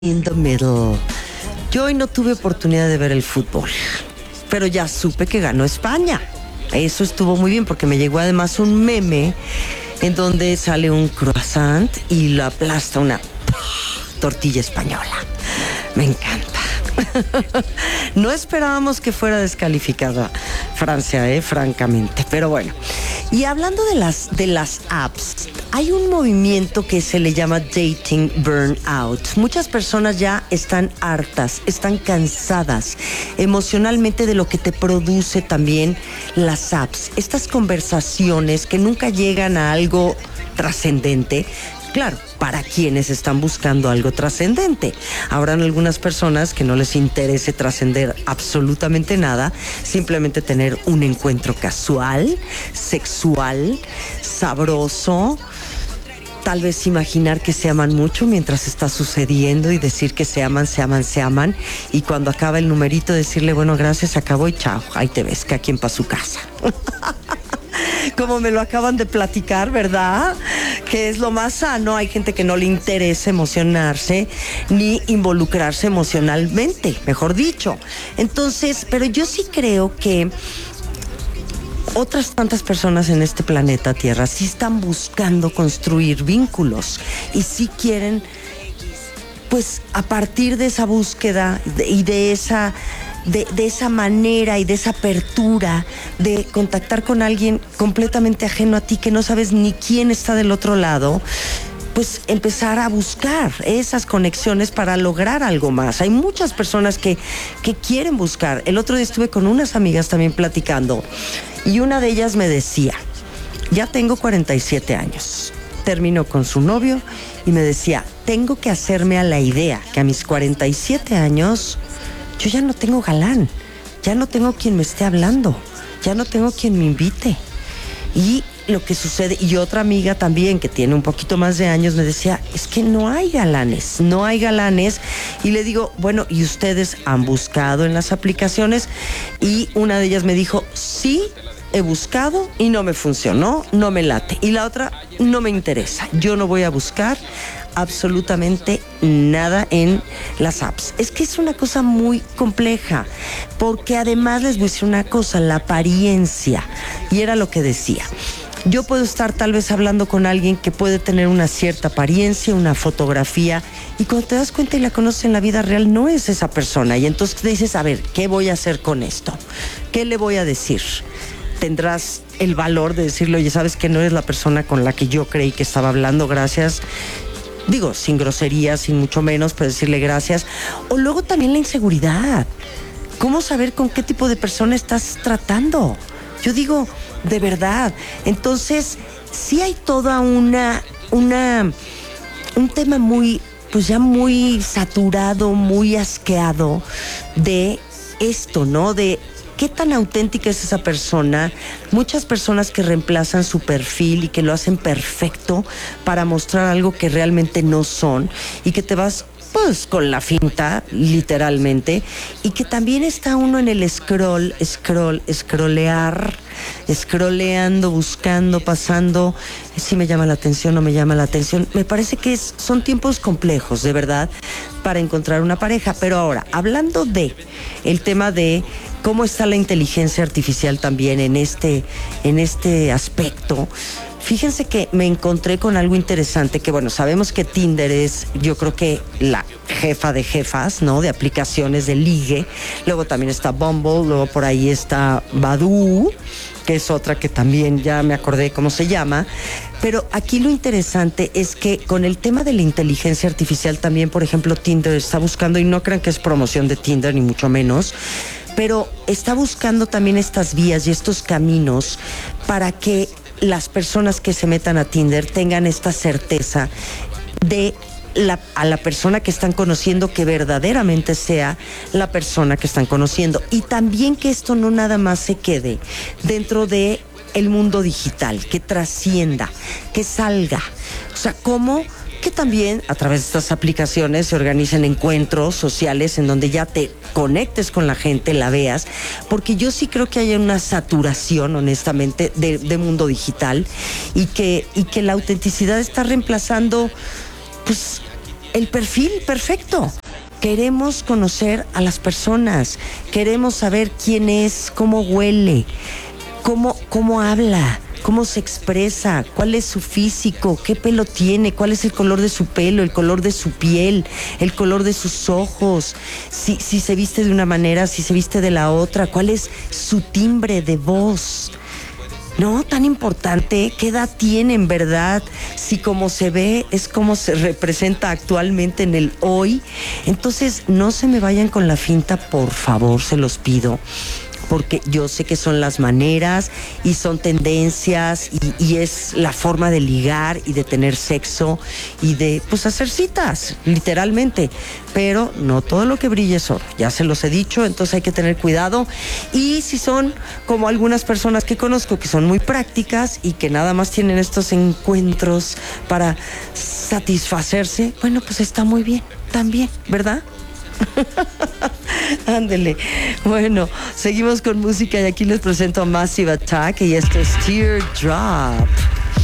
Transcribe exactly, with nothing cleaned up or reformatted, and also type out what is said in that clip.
In the middle. Yo hoy no tuve oportunidad de ver el fútbol, pero ya supe que ganó España. Eso estuvo muy bien porque me llegó además un meme en donde sale un croissant y lo aplasta una tortilla española. Me encanta. No esperábamos que fuera descalificada Francia, eh, francamente, pero bueno. Y hablando de las, de las apps, hay un movimiento que se le llama dating burnout. Muchas personas ya están hartas, están cansadas emocionalmente de lo que te produce también las apps. Estas conversaciones que nunca llegan a algo trascendente. Claro, para quienes están buscando algo trascendente. Habrán algunas personas que no les interese trascender absolutamente nada, simplemente tener un encuentro casual, sexual, sabroso, tal vez imaginar que se aman mucho mientras está sucediendo y decir que se aman, se aman, se aman, y cuando acaba el numerito decirle, bueno, gracias, acabó y chao, ahí te ves, cada quien para su casa. Como me lo acaban de platicar, ¿verdad? Que es lo más sano. Hay gente que no le interesa emocionarse ni involucrarse emocionalmente, mejor dicho. Entonces, pero yo sí creo que otras tantas personas en este planeta Tierra sí están buscando construir vínculos y sí quieren, pues, a partir de esa búsqueda y de esa... De, de esa manera y de esa apertura de contactar con alguien completamente ajeno a ti, que no sabes ni quién está del otro lado, pues empezar a buscar esas conexiones para lograr algo más. Hay muchas personas que, que quieren buscar. El otro día estuve con unas amigas también platicando y una de ellas me decía, ya tengo cuarenta y siete años, terminó con su novio y me decía, tengo que hacerme a la idea que a mis cuarenta y siete años yo ya no tengo galán, ya no tengo quien me esté hablando, ya no tengo quien me invite. Y lo que sucede, y otra amiga también que tiene un poquito más de años me decía, es que no hay galanes, no hay galanes. Y le digo, bueno, ¿y ustedes han buscado en las aplicaciones? Y una de ellas me dijo, sí, he buscado y no me funcionó, no me late. Y la otra, no me interesa, yo no voy a buscar absolutamente nada en las apps. Es que es una cosa muy compleja, porque además les voy a decir una cosa, la apariencia, y era lo que decía. Yo puedo estar tal vez hablando con alguien que puede tener una cierta apariencia, una fotografía, y cuando te das cuenta y la conoces en la vida real, no es esa persona. Y entonces te dices, a ver, ¿qué voy a hacer con esto? ¿Qué le voy a decir? Tendrás el valor de decirle, oye, ¿sabes que no eres la persona con la que yo creí que estaba hablando? Gracias. Digo, sin groserías, sin mucho menos, pero decirle gracias. O luego también la inseguridad. ¿Cómo saber con qué tipo de persona estás tratando? Yo digo, de verdad. Entonces, sí hay toda una, una, un tema muy, pues ya muy saturado, muy asqueado de esto, ¿no? De ¿qué tan auténtica es esa persona? Muchas personas que reemplazan su perfil y que lo hacen perfecto para mostrar algo que realmente no son y que te vas pues con la finta, literalmente, y que también está uno en el scroll, scroll, scrollear, scrolleando, buscando, pasando, si me llama la atención o me llama la atención. Me parece que es, son tiempos complejos, de verdad, para encontrar una pareja. Pero ahora, hablando de el tema de cómo está la inteligencia artificial también en este, en este aspecto, fíjense que me encontré con algo interesante, que bueno, sabemos que Tinder es, yo creo que la jefa de jefas, ¿no? De aplicaciones de ligue. Luego también está Bumble, luego por ahí está Badoo, que es otra que también ya me acordé cómo se llama. Pero aquí lo interesante es que con el tema de la inteligencia artificial también, por ejemplo, Tinder está buscando, y no crean que es promoción de Tinder, ni mucho menos, pero está buscando también estas vías y estos caminos para que las personas que se metan a Tinder tengan esta certeza de la, a la persona que están conociendo, que verdaderamente sea la persona que están conociendo. Y también que esto no nada más se quede dentro de el mundo digital, que trascienda, que salga. O sea, ¿cómo? Que también a través de estas aplicaciones se organicen encuentros sociales en donde ya te conectes con la gente, la veas, porque yo sí creo que hay una saturación, honestamente, de, de mundo digital y que, y que la autenticidad está reemplazando, pues, el perfil perfecto. Queremos conocer a las personas, queremos saber quién es, cómo huele, cómo, cómo habla, cómo se expresa, cuál es su físico, qué pelo tiene, cuál es el color de su pelo, el color de su piel, el color de sus ojos, si, si se viste de una manera, si se viste de la otra, cuál es su timbre de voz. No, tan importante, ¿qué edad tiene en verdad? Si como se ve es como se representa actualmente en el hoy. Entonces, no se me vayan con la finta, por favor, se los pido. Porque yo sé que son las maneras y son tendencias y, y es la forma de ligar y de tener sexo y de, pues, hacer citas, literalmente. Pero no todo lo que brille es oro, ya se los he dicho, entonces hay que tener cuidado. Y si son como algunas personas que conozco que son muy prácticas y que nada más tienen estos encuentros para satisfacerse, bueno, pues está muy bien también, ¿verdad? Ándele. Bueno, seguimos con música y aquí les presento a Massive Attack y esto es Teardrop.